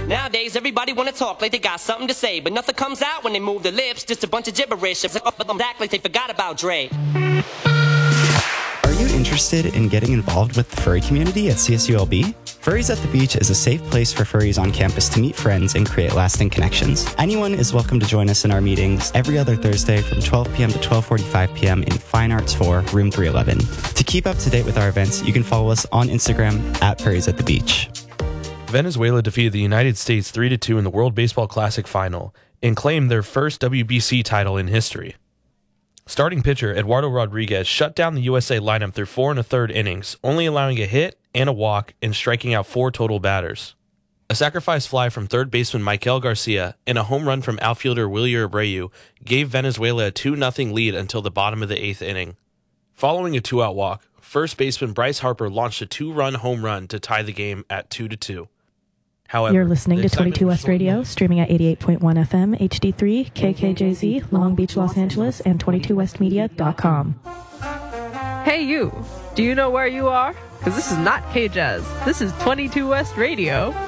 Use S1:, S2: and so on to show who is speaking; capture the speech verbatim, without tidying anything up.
S1: Nowadays, everybody wanna talk like they got something to say, but nothing comes out when they move their lips, just a bunch of gibberish. Act like they forgot about Dre.
S2: Are you interested in getting involved with the furry community at C S U L B? Furries at the Beach is a safe place for furries on campus to meet friends and create lasting connections. Anyone is welcome to join us in our meetings every other Thursday from twelve p.m. to twelve forty-five p.m. in Fine Arts four, room three eleven. To keep up to date with our events, you can follow us on Instagram at Furries at the Beach.
S3: Venezuela defeated the United States three to two in the World Baseball Classic final and claimed their first W B C title in history. Starting pitcher Eduardo Rodriguez shut down the U S A lineup through four and a third innings, only allowing a hit and a walk and striking out four total batters. A sacrifice fly from third baseman Michael Garcia and a home run from outfielder Wilyer Abreu gave Venezuela a two nothing lead until the bottom of the eighth inning. Following a two-out walk, first baseman Bryce Harper launched a two-run home run to tie the game at two to two. However,
S4: you're listening to twenty-two West Radio, streaming at eighty-eight point one F M, H D three, K K J Z, Long Beach, Los Angeles, and twenty-two west media dot com.
S5: Hey you, do you know where you are? Because this is not K-Jazz. This is twenty-two West Radio.